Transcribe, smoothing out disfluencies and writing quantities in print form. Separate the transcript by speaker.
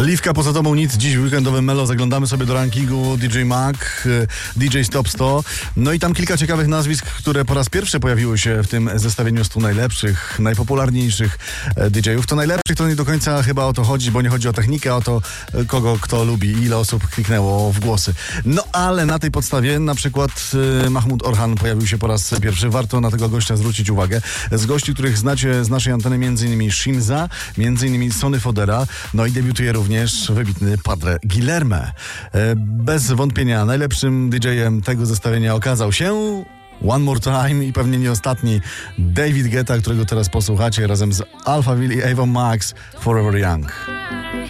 Speaker 1: Liwka, poza tobą nic. Dziś w weekendowym Melo zaglądamy sobie do rankingu DJ Mag, DJ Top 100. No i tam kilka ciekawych nazwisk, które po raz pierwszy pojawiły się w tym zestawieniu 100 najlepszych, najpopularniejszych DJ-ów. To najlepszych to nie do końca chyba o to chodzi, bo nie chodzi o technikę, o to kogo kto lubi, ile osób kliknęło w głosy. No ale na tej podstawie na przykład Mahmud Orhan pojawił się po raz pierwszy. Warto na tego gościa zwrócić uwagę. Z gości, których znacie z naszej anteny, m.in. Shimza, m.in. Sonny Fodera, no i debiutuje również wybitny Padre Guilherme. Bez wątpienia najlepszym DJ-em tego zestawienia okazał się One More Time i pewnie nie ostatni David Guetta, którego teraz posłuchacie razem z Alphaville i Ava Max, Forever Young.